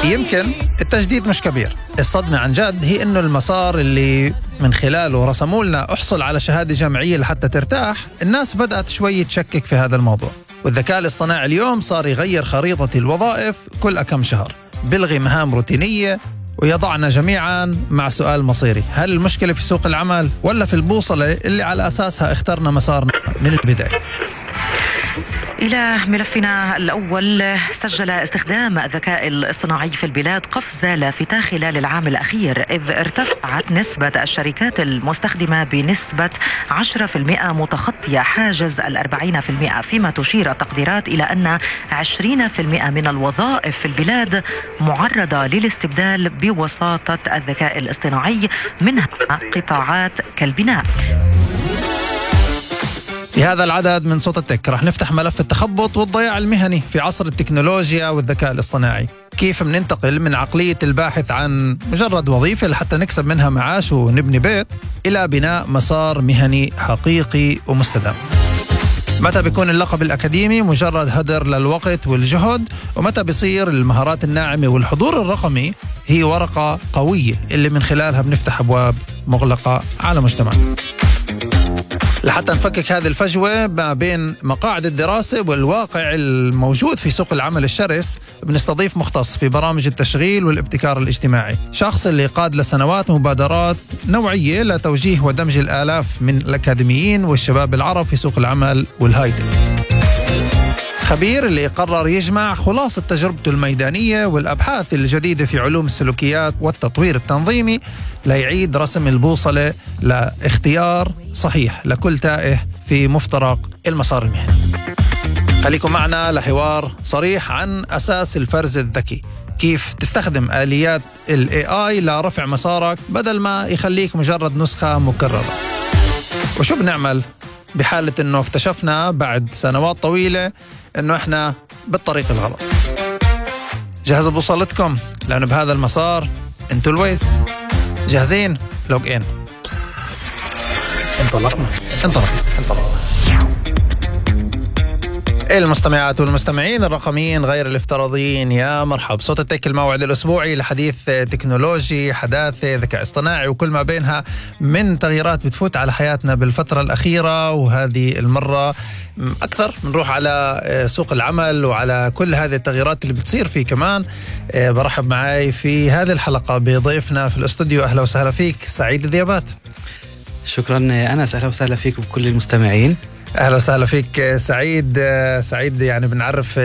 يمكن التجديد مش كبير، الصدمة عن جد هي إنه المسار اللي من خلاله رسموا لنا احصل على شهادة جامعية لحتى ترتاح، الناس بدأت شوي تشكك في هذا الموضوع. والذكاء الاصطناعي اليوم صار يغير خريطة الوظائف كل كم شهر، بلغي مهام روتينية ويضعنا جميعا مع سؤال مصيري: هل المشكلة في سوق العمل ولا في البوصلة اللي على أساسها اخترنا مسارنا من البداية؟ إلى ملفنا الأول، سجل استخدام الذكاء الاصطناعي في البلاد قفزة لافتة خلال العام الأخير، إذ ارتفعت نسبة الشركات المستخدمة بنسبة 10% متخطية حاجز 40%، فيما تشير التقديرات إلى أن 20% من الوظائف في البلاد معرضة للاستبدال بوساطة الذكاء الاصطناعي، منها قطاعات كالبناء. في هذا العدد من صوت التك رح نفتح ملف التخبط والضياع المهني في عصر التكنولوجيا والذكاء الاصطناعي. كيف بننتقل من عقلية الباحث عن مجرد وظيفة لحتى نكسب منها معاش ونبني بيت إلى بناء مسار مهني حقيقي ومستدام؟ متى بيكون اللقب الأكاديمي مجرد هدر للوقت والجهد؟ ومتى بيصير المهارات الناعمة والحضور الرقمي هي ورقة قوية اللي من خلالها بنفتح أبواب مغلقة على مجتمعنا؟ لحتى نفكك هذه الفجوة ما بين مقاعد الدراسة والواقع الموجود في سوق العمل الشرس، بنستضيف مختص في برامج التشغيل والابتكار الاجتماعي، شخص اللي قاد لسنوات مبادرات نوعية لتوجيه ودمج الآلاف من الأكاديميين والشباب العرب في سوق العمل والهايتك. خبير اللي قرر يجمع خلاصة تجربته الميدانية والأبحاث الجديدة في علوم السلوكيات والتطوير التنظيمي ليعيد رسم البوصلة لاختيار صحيح لكل تائه في مفترق المسار المهني. خليكم معنا لحوار صريح عن أساس الفرز الذكي، كيف تستخدم آليات ال AI لرفع مسارك بدل ما يخليك مجرد نسخة مكررة، وشو بنعمل بحالة أنه اكتشفنا بعد سنوات طويلة أنه إحنا بالطريق الغلط. جهزوا بوصلتكم لأنه بهذا المسار أنتوا الويز. جاهزين؟ لوج إن. انطلقنا. المستمعات والمستمعين الرقميين غير الافتراضيين، يا مرحب. صوت التك، الموعد الأسبوعي لحديث تكنولوجي، حداثة، ذكاء اصطناعي وكل ما بينها من تغييرات بتفوت على حياتنا بالفترة الأخيرة. وهذه المرة أكثر بنروح على سوق العمل وعلى كل هذه التغييرات اللي بتصير فيه كمان. برحب معي في هذه الحلقة بضيفنا في الاستوديو. أهلا وسهلا فيك سعيد ذيابات. شكرا أنس، أهلا وسهلا فيك وكل المستمعين. أهلا وسهلا فيك سعيد. يعني بنعرف